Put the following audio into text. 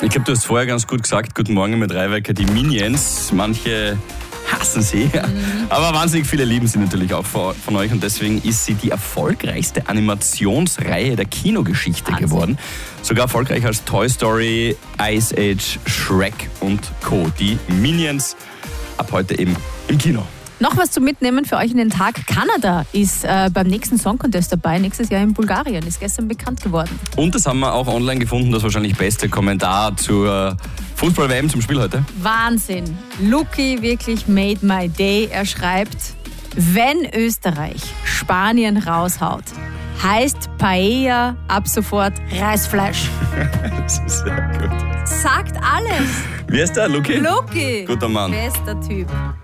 Ich glaube, du hast vorher ganz gut gesagt, guten Morgen mit Reiwecker, die Minions. Manche hassen sie, aber wahnsinnig viele lieben sie natürlich auch von euch. Und deswegen ist sie die erfolgreichste Animationsreihe der Kinogeschichte geworden. Sogar erfolgreicher als Toy Story, Ice Age, Shrek und Co. Die Minions ab heute eben im Kino. Noch was zum Mitnehmen für euch in den Tag. Kanada ist beim nächsten Song Contest dabei, nächstes Jahr in Bulgarien, ist gestern bekannt geworden. Und das haben wir auch online gefunden, das wahrscheinlich beste Kommentar zur Fußball-WM zum Spiel heute. Wahnsinn. Luki wirklich made my day. Er schreibt, wenn Österreich Spanien raushaut, heißt Paella ab sofort Reisfleisch. Das ist sehr gut. Sagt alles. Wie heißt der, Luki? Luki. Guter Mann. Bester Typ.